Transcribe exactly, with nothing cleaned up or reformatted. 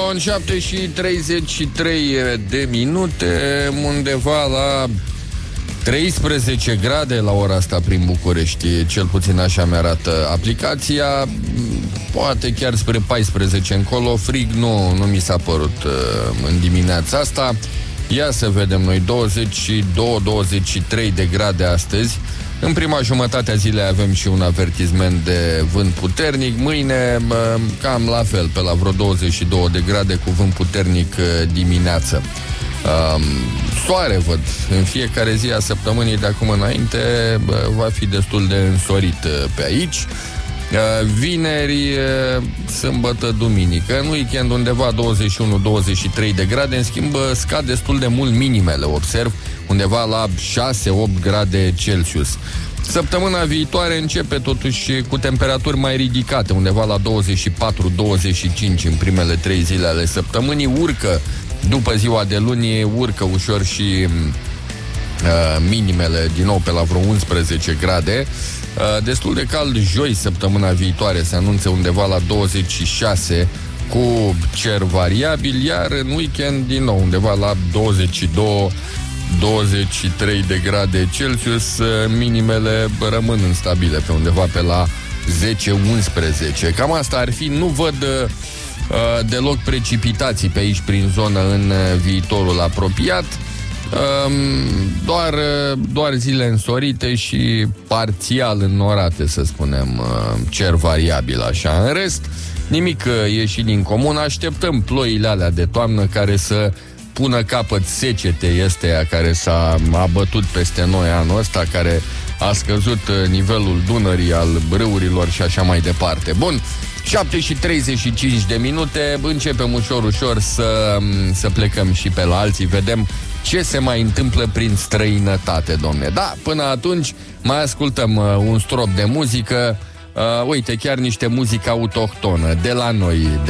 Bun, șapte și treizeci și trei de minute, undeva la treisprezece grade la ora asta prin București, cel puțin așa mi-arată aplicația, poate chiar spre paisprezece încolo, frig nu, nu mi s-a părut uh, în dimineața asta. Ia să vedem noi, douăzeci și doi douăzeci și trei de grade astăzi. În prima jumătate a zilei avem și un avertisment de vânt puternic. Mâine cam la fel, pe la vreo douăzeci și două de grade cu vânt puternic dimineață. Soare văd în fiecare zi a săptămânii de acum înainte, va fi destul de însorit pe aici. Vineri, sâmbătă, duminică, în weekend undeva douăzeci și unu douăzeci și trei de grade. În schimb scad destul de mult minimele, observ, undeva la șase opt grade Celsius. Săptămâna viitoare începe totuși cu temperaturi mai ridicate, undeva la douăzeci și patru douăzeci și cinci în primele trei zile ale săptămânii. Urcă după ziua de luni, urcă ușor și uh, minimele din nou pe la vreo unsprezece grade. Uh, destul de cald joi, săptămâna viitoare se anunță undeva la douăzeci și șase cu cer variabil, iar în weekend din nou undeva la douăzeci și doi douăzeci și trei de grade Celsius, minimele rămân instabile pe undeva pe la zece unsprezece. Cam asta ar fi, nu văd uh, deloc precipitații pe aici prin zonă în viitorul apropiat. Uh, doar, doar zile însorite și parțial înnorate, să spunem, uh, cer variabil așa. În rest, nimic ieșit din comun. Așteptăm ploile alea de toamnă care să pună capăt secete este ea care s-a abătut peste noi anul ăsta, care a scăzut nivelul Dunării, al râurilor și așa mai departe. Bun, șapte și treizeci și cinci de minute, începem ușor, ușor să, să plecăm și pe la alții, vedem ce se mai întâmplă prin străinătate, domne. Da, până atunci mai ascultăm un strop de muzică, uh, uite, chiar niște muzică autohtonă de la noi,